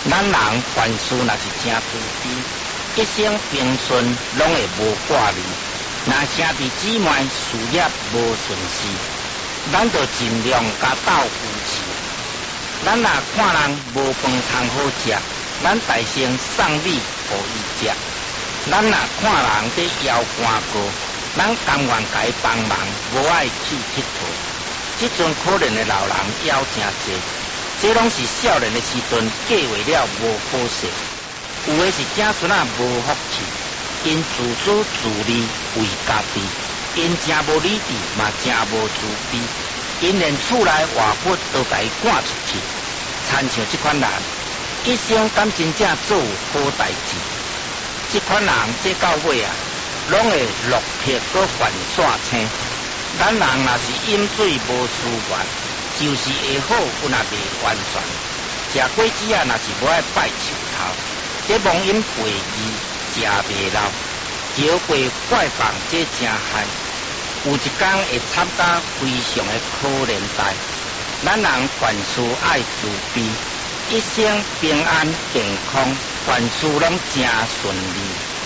咱人凡事若是真自卑，一生平顺拢会无挂虑。若兄弟姊妹事业无顺事，咱就尽量甲斗扶持。咱若看人无饭通好食，咱大声送米互伊食。咱若看人在邀寒过，咱甘愿甲伊帮忙，无爱去佚佗。即阵可怜的老人要真济，这拢是少年的时阵计划了无好势。有的是子孙仔无福气，因自私自利为家己，因真无理智嘛真无慈悲，因连厝内外骨都甲伊赶出去。参像这款人，一生敢真正做有好代志。这款人这到尾啊，拢会落魄搁犯煞青。咱人若是饮水无思源，就是会好，有若未完全。食果子啊，若是无爱拜树头，这妄饮背义，食袂老。摇过怪棒，这真害。有一天会惨到非常的可怜代。咱人凡事爱自卑，一生平安健康，凡事拢真顺利。